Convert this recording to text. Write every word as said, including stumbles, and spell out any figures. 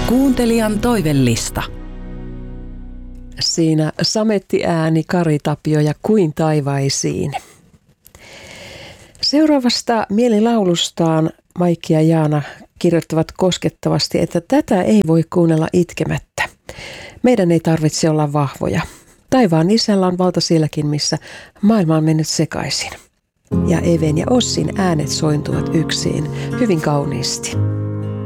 Kuuntelijan toivellista. Siinä sametti ääni Kari Tapio ja Kuin taivaisiin. Seuraavasta mielilaulustaan Maikki ja Jaana kirjoittavat koskettavasti, että tätä ei voi kuunnella itkemättä. Meidän ei tarvitse olla vahvoja. Taivaan isällä on valta sielläkin, missä maailma on mennyt sekaisin. Ja Even ja Ossin äänet sointuvat yksin hyvin kauniisti.